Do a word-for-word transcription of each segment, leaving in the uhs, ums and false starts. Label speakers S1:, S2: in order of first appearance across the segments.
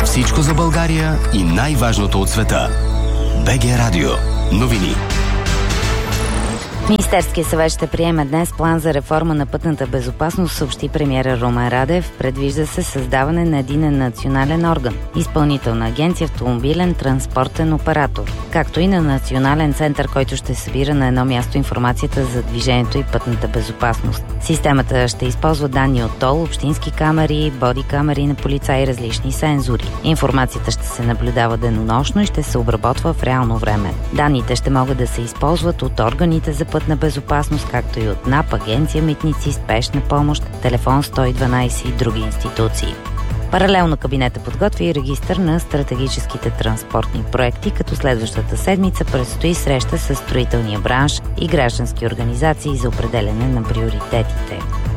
S1: Всичко за България и най-важното от света. БГ Радио. Новини.
S2: Министерският съвет ще приеме днес план за реформа на пътната безопасност, съобщи премиера Румен Радев. Предвижда се създаване на единен национален орган, изпълнителна агенция автомобилен транспортен оператор, както и на национален център, който ще събира на едно място информацията за движението и пътната безопасност. Системата ще използва данни от ТОЛ, общински камери, боди камери на полицаи и различни сензори. Информацията ще се наблюдава денонощно и ще се обработва в реално време. Данните ще могат да се използват от органите за пътна безопасност, както и от НАП, агенция Митници, спешна помощ, телефон сто и дванадесет и други институции. Паралелно кабинета подготвя и регистър на стратегическите транспортни проекти, като следващата седмица предстои среща с строителния бранш и граждански организации за определяне на приоритетите.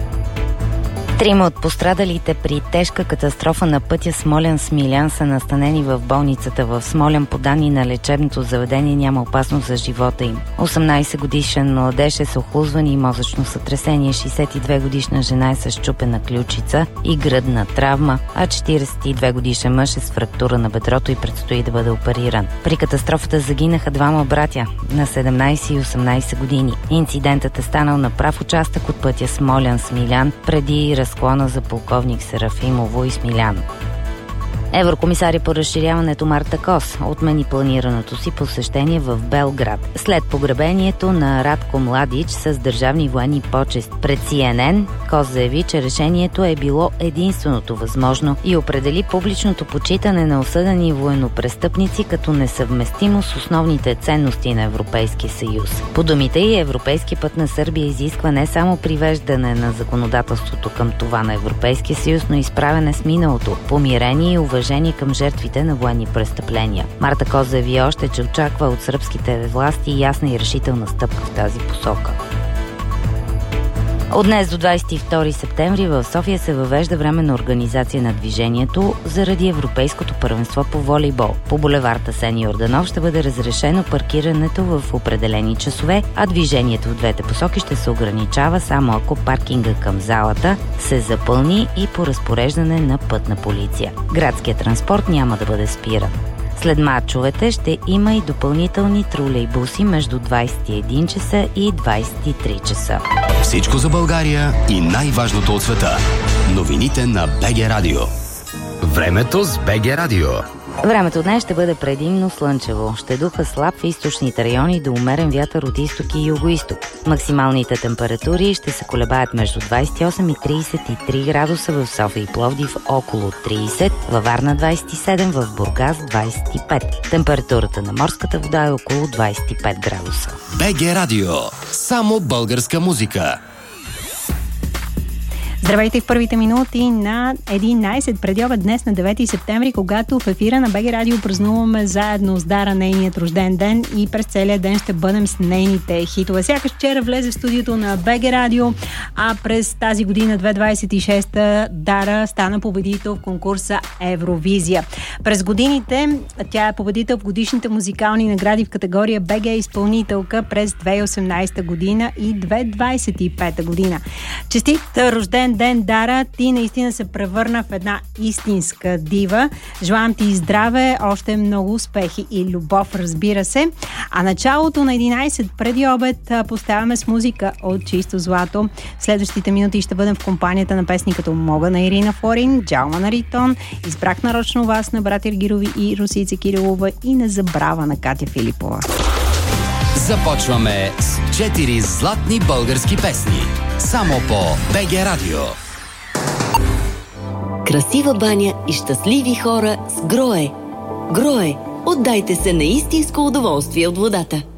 S2: Трима от пострадалите при тежка катастрофа на пътя Смолян-Смилян са настанени в болницата в Смолян. По данни на лечебното заведение няма опасност за живота им. осемнадесет годишен младеж е с охлузване и мозъчно сътресение, шейсет и две годишна жена е с счупена ключица и гръдна травма, а четиридесет и две годишен мъж е с фрактура на бедрото и предстои да бъде опериран. При катастрофата загинаха двама братя на седемнадесет и осемнадесет години. Инцидентът е станал на прав участък от пътя Смолян-Смилян преди разклона за полковник Серафимово и Смилян. Еврокомисаря по разширяването Марта Кос отмени планираното си посещение в Белград след погребението на Радко Младич с държавни военни почести. Пред Си Ен Ен Кос заяви, че решението е било единственото възможно и определи публичното почитане на осъдени военнопрестъпници като несъвместимо с основните ценности на Европейския съюз. По думите й, европейски път на Сърбия изисква не само привеждане на законодателството към това на Европейския съюз, но и справяне с миналото, помирение и уважение към жертвите на военни престъпления. Марта Кос заяви още, че очаква от сръбските власти ясна и решителна стъпка в тази посока. От днес до двадесет и втори септември в София се въвежда временна организация на движението заради Европейското първенство по волейбол. По булевард Асен Йорданов ще бъде разрешено паркирането в определени часове, а движението в двете посоки ще се ограничава само ако паркинга към залата се запълни и по разпореждане на пътна полиция. Градският транспорт няма да бъде спиран. След матчовете ще има и допълнителни тролейбуси между двадесет и един часа и двадесет и три часа.
S1: Всичко за България и най-важното от света. Новините на БГ Радио. Времето с БГ Радио.
S2: Времето днес ще бъде предимно слънчево. Ще духа слаб в източните райони до умерен вятър от изток и югоизток. Максималните температури ще се колебаят между двадесет и осем и тридесет и три градуса в София и Пловдив, около тридесет, във Варна двадесет и седем, в Бургас двадесет и пет. Температурата на морската вода е около двадесет и пет градуса.
S1: БГ Радио. Само българска музика.
S3: Здравейте в първите минути на единадесет преди обед днес на девети септември, когато в ефира на БГ Радио празнуваме заедно с Дара нейният рожден ден и през целия ден ще бъдем с нейните хитове. Сякаш вчера влезе в студиото на БГ Радио, а през тази година две хиляди двадесет и шеста Дара стана победител в конкурса Евровизия. През годините тя е победител в годишните музикални награди в категория БГ изпълнителка през две хиляди и осемнадесета година и две хиляди двадесет и пета година. Честит рожден ден, Дара, ти наистина се превърна в една истинска дива. Желаем ти здраве, още много успехи и любов, разбира се. А началото на единадесет преди обед поставяме с музика от чисто злато. В следващите минути ще бъдем в компанията на песни като Мога на Ирина Флорин, Джалма на Ритон, Избрах нарочно вас на Братя Гирови и Русица Кирилова и Незабрава на Катя Филипова.
S1: Започваме с четири златни български песни. Само по БГ Радио.
S4: Красива баня и щастливи хора с Грое. Грое. Отдайте се на истинско удоволствие от водата.